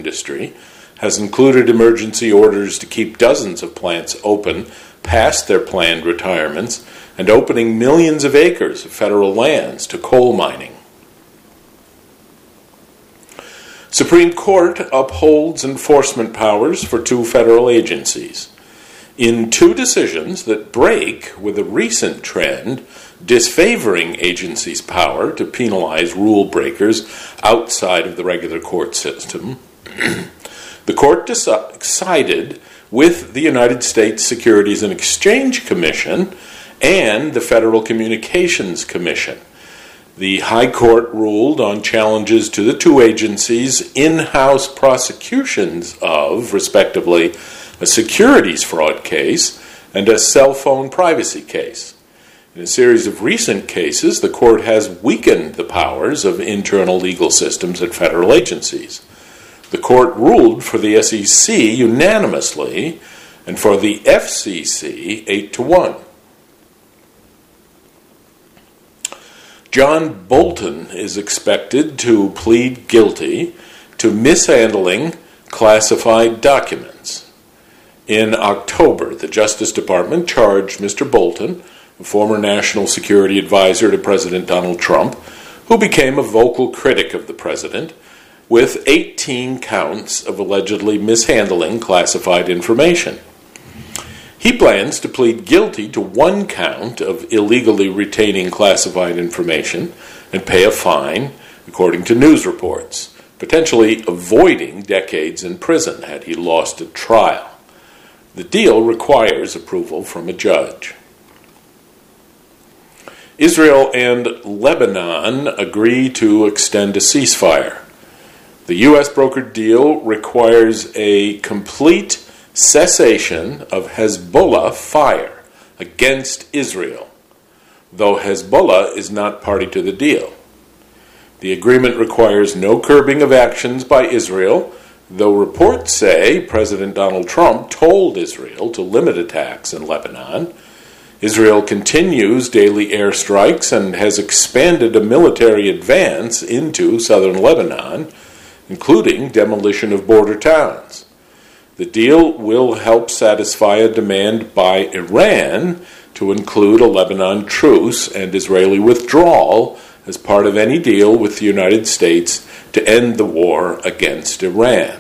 industry has included emergency orders to keep dozens of plants open past their planned retirements and opening millions of acres of federal lands to coal mining. Supreme Court upholds enforcement powers for 2 federal agencies in 2 decisions that break with a recent trend disfavoring agencies' power to penalize rule breakers outside of the regular court system. The court sided with the United States Securities and Exchange Commission and the Federal Communications Commission. The High Court ruled on challenges to the 2 agencies' in-house prosecutions of, respectively, a securities fraud case and a cell phone privacy case. In a series of recent cases, the court has weakened the powers of internal legal systems at federal agencies. The court ruled for the SEC unanimously and for the FCC 8-1. John Bolton is expected to plead guilty to mishandling classified documents. In October, the Justice Department charged Mr. Bolton, a former national security advisor to President Donald Trump, who became a vocal critic of the president, with 18 counts of allegedly mishandling classified information. He plans to plead guilty to 1 count of illegally retaining classified information and pay a fine, according to news reports, potentially avoiding decades in prison had he lost a trial. The deal requires approval from a judge. Israel and Lebanon agree to extend a ceasefire. The U.S. brokered deal requires a complete cessation of Hezbollah fire against Israel, though Hezbollah is not party to the deal. The agreement requires no curbing of actions by Israel, though reports say President Donald Trump told Israel to limit attacks in Lebanon. Israel continues daily airstrikes and has expanded a military advance into southern Lebanon, including demolition of border towns. The deal will help satisfy a demand by Iran to include a Lebanon truce and Israeli withdrawal as part of any deal with the United States to end the war against Iran.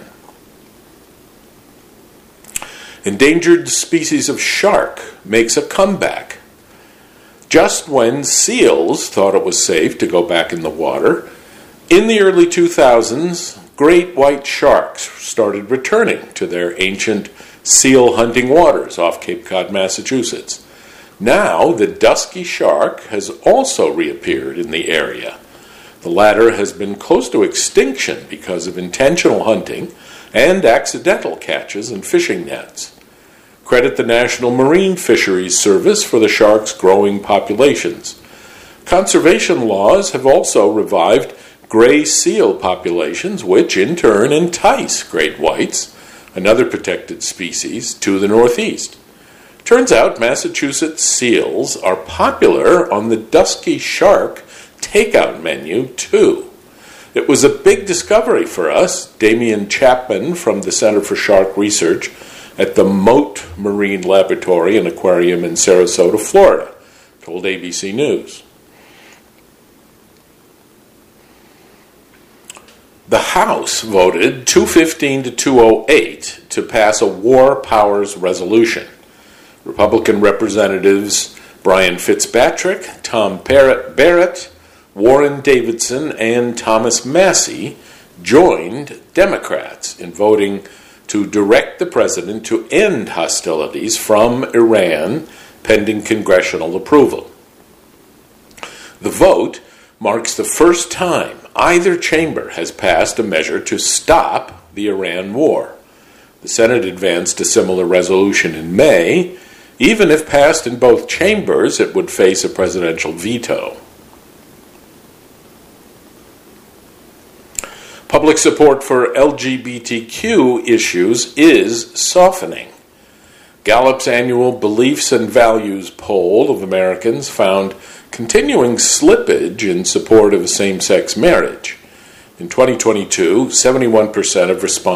Endangered species of shark makes a comeback. Just when seals thought it was safe to go back in the water, in the early 2000s, great white sharks started returning to their ancient seal hunting waters off Cape Cod, Massachusetts. Now, the dusky shark has also reappeared in the area. The latter has been close to extinction because of intentional hunting and accidental catches and fishing nets. Credit the National Marine Fisheries Service for the shark's growing populations. Conservation laws have also revived gray seal populations, which in turn entice great whites, another protected species, to the northeast. Turns out Massachusetts seals are popular on the dusky shark takeout menu, too. It was a big discovery for us. Damian Chapman from the Center for Shark Research at the Mote Marine Laboratory and Aquarium in Sarasota, Florida, told ABC News. The House voted 215 to 208 to pass a War Powers Resolution. Republican Representatives Brian Fitzpatrick, Tom Barrett, Warren Davidson, and Thomas Massey joined Democrats in voting to direct the president to end hostilities from Iran pending congressional approval. The vote marks the first time either chamber has passed a measure to stop the Iran war. The Senate advanced a similar resolution in May. Even if passed in both chambers, it would face a presidential veto. Public support for LGBTQ issues is softening. Gallup's annual Beliefs and Values poll of Americans found continuing slippage in support of same-sex marriage. In 2022, 71% of respondents